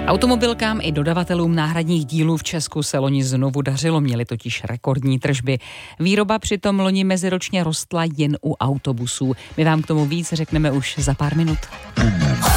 Automobilkám i dodavatelům náhradních dílů v Česku se loni znovu dařilo, měli totiž rekordní tržby. Výroba přitom loni meziročně rostla jen u autobusů. My vám k tomu víc řekneme už za pár minut.